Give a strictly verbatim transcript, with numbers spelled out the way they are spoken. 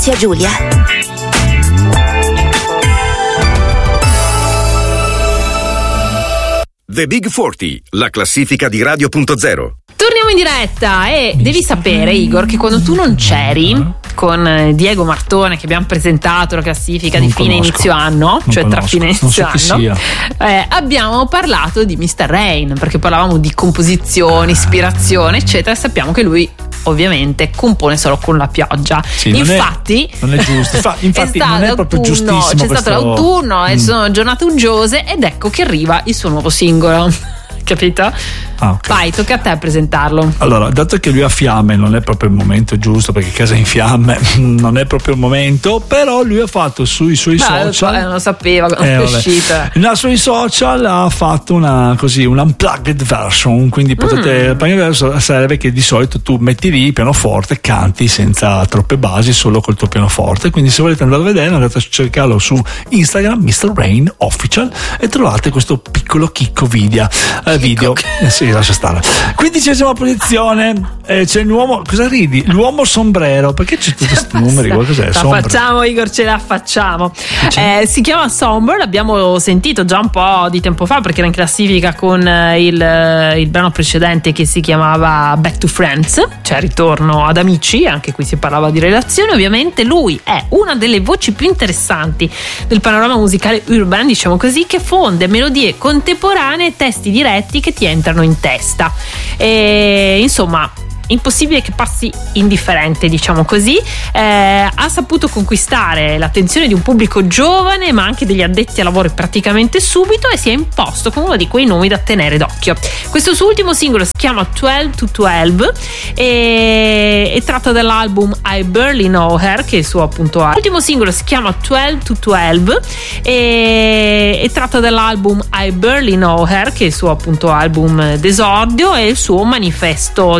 Zia Giulia. The Big quaranta, la classifica di Radio punto zero. Torniamo in diretta e devi sapere, Igor, che quando tu non c'eri con Diego Martone, che abbiamo presentato la classifica non di fine conosco. inizio anno, non cioè conosco. tra fine e inizio non so anno, eh, abbiamo parlato di mister Rain, perché parlavamo di composizione, ispirazione, eccetera, e sappiamo che lui ovviamente compone solo con la pioggia. Sì, non infatti è, non è giusto. Fa, infatti è non è proprio autunno, giustissimo. c'è questo... stato l'autunno e mm. sono giornate uggiose ed ecco che arriva il suo nuovo singolo. Capito? Ah, okay. Vai, tocca a te presentarlo. Allora, dato che lui ha fiamme, non è proprio il momento giusto, perché casa in fiamme non è proprio il momento, però lui ha fatto sui suoi Beh, social, non lo sapeva quando eh, è vabbè. uscita. No, sui social ha fatto una così un unplugged version, quindi potete mm. serve che di solito tu metti lì il pianoforte e canti senza troppe basi, solo col tuo pianoforte. Quindi se volete andare a vedere, andate a cercarlo su Instagram, mister Rain Official, e trovate questo piccolo chicco video. Eh, video. Eh, sì, lascia stare. Quindicesima posizione, eh, c'è l'uomo. Cosa ridi? L'uomo sombrero. Perché c'è tutti questi numeri? Cos'è? La Sombre. facciamo, Igor, ce la facciamo. Eh, si chiama Somber, l'abbiamo sentito già un po' di tempo fa perché era in classifica con il, il brano precedente che si chiamava Back to Friends, cioè ritorno ad amici. Anche qui si parlava di relazioni. Ovviamente lui è una delle voci più interessanti del panorama musicale urban, diciamo così, che fonde melodie contemporanee e testi diretti che ti entrano in testa. E insomma, impossibile che passi indifferente, diciamo così. Eh, ha saputo conquistare l'attenzione di un pubblico giovane, ma anche degli addetti ai lavori praticamente subito, e si è imposto come uno di quei nomi da tenere d'occhio. Questo suo ultimo singolo si chiama twelve to twelve e è tratto dall'album I Barely Know Her, che è il suo appunto l'ultimo singolo si chiama twelve to twelve e è tratto dall'album I Barely Know Her, che è il suo appunto album d'esordio e il suo manifesto